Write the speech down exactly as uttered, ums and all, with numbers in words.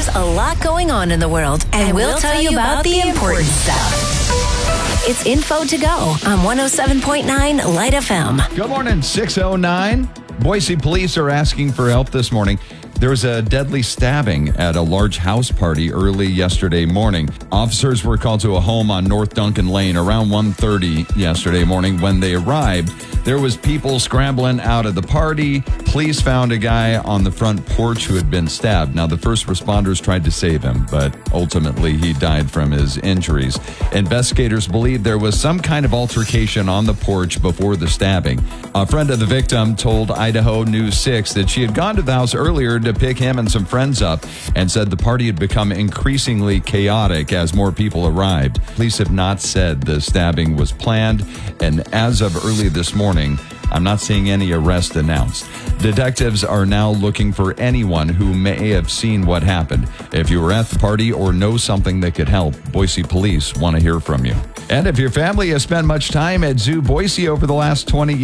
a lot going on in the world, and, and we'll, we'll tell, tell you about, about the important stuff. It's Info to Go on one oh seven point nine Light F M. Good morning, six oh nine. Boise police are asking for help this morning. There was a deadly stabbing at a large house party early yesterday morning. Officers were called to a home on North Duncan Lane around one thirty yesterday morning. When they arrived, there was people scrambling out of the party. Police found a guy on the front porch who had been stabbed. Now, the first responders tried to save him, but ultimately he died from his injuries. Investigators believe there was some kind of altercation on the porch before the stabbing. A friend of the victim told Idaho News six that she had gone to the house earlier to pick him and some friends up, and said the party had become increasingly chaotic as more people arrived. Police have not said the stabbing was planned, and as of early this morning, I'm not seeing any arrest announced. Detectives are now looking for anyone who may have seen what happened. If you were at the party or know something that could help, Boise police want to hear from you. And if your family has spent much time at Zoo Boise over the last twenty years,